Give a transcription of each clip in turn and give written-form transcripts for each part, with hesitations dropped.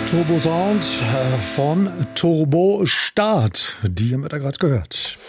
Turbo Sound von Turbo Start. Die haben wir da gerade gehört.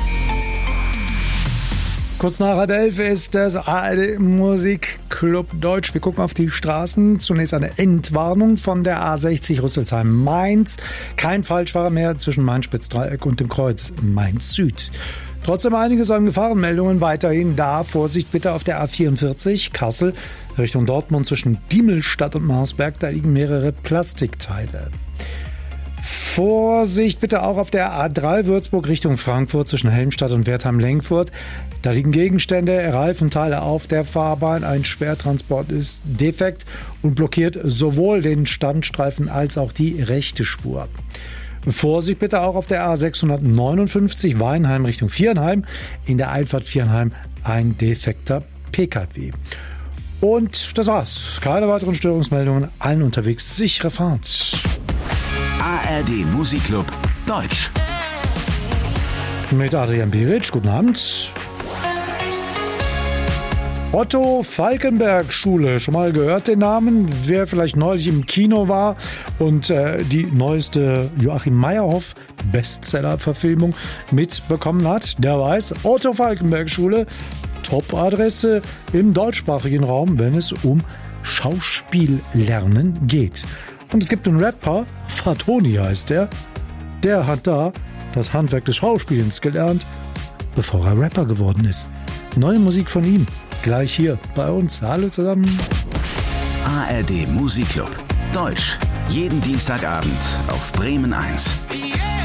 Kurz nach 10:30 ist das ARD Musikclub Deutsch. Wir gucken auf die Straßen. Zunächst eine Entwarnung von der A60 Rüsselsheim-Mainz. Kein Falschfahrer mehr zwischen Main-Spitz-Dreieck und dem Kreuz Mainz-Süd. Trotzdem einiges an Gefahrenmeldungen weiterhin da. Vorsicht bitte auf der A44 Kassel Richtung Dortmund zwischen Diemelstadt und Marsberg. Da liegen mehrere Plastikteile. Vorsicht bitte auch auf der A3 Würzburg Richtung Frankfurt zwischen Helmstadt und Wertheim-Lenkfurt. Da liegen Gegenstände, Reifenteile auf der Fahrbahn. Ein Schwertransport ist defekt und blockiert sowohl den Standstreifen als auch die rechte Spur. Vorsicht bitte auch auf der A659 Weinheim Richtung Viernheim. In der Einfahrt Viernheim ein defekter PKW. Und das war's. Keine weiteren Störungsmeldungen. Allen unterwegs sichere Fahrt. ARD Musikclub Deutsch. Mit Adrian Biric. Guten Abend. Otto Falckenberg Schule, schon mal gehört den Namen? Wer vielleicht neulich im Kino war und die neueste Joachim Meyerhoff Bestseller-Verfilmung mitbekommen hat, der weiß, Otto Falckenberg Schule, Top-Adresse im deutschsprachigen Raum, wenn es um Schauspiellernen geht. Und es gibt einen Rapper, Fatoni heißt der hat da das Handwerk des Schauspielens gelernt, bevor er Rapper geworden ist. Neue Musik von ihm, gleich hier bei uns. Hallo zusammen. ARD Musikclub Deutsch, jeden Dienstagabend auf Bremen 1.